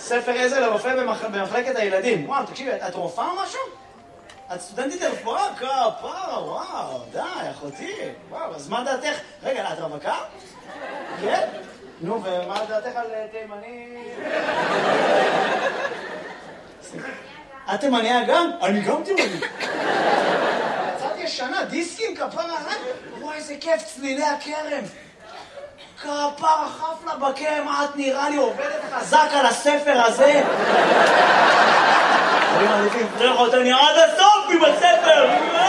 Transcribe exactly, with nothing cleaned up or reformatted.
ספר עזר לרופא במחלקת הילדים. וואו, תקשיבי, את רופאה או משהו? את סטודנטית לרפואה? כפרה, וואו, די, אחותי. וואו, אז מה דעתך? רגע, את רווקה? כן? נו, ומה דעתך על תימני? את תימניה גם? אני גם תימני. יצאתי ישנה, דיסקים, כפרה, וואי, איזה כיף, צלילי הכרם. כפרה, חפלה בכרם, את נראה לי עובדת חזק על הספר הזה. אני מעדיף לפתח אותני עד הסוף עם הספר.